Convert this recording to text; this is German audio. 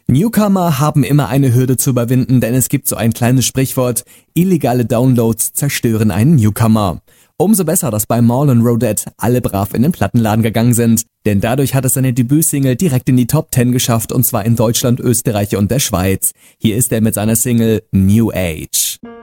Newcomer haben immer eine Hürde zu überwinden, denn es gibt so ein kleines Sprichwort: illegale Downloads zerstören einen Newcomer. Umso besser, dass bei Marlon Rodet alle brav in den Plattenladen gegangen sind, denn dadurch hat es seine Debütsingle direkt in die Top 10 geschafft, und zwar in Deutschland, Österreich und der Schweiz. Hier ist er mit seiner Single New Age.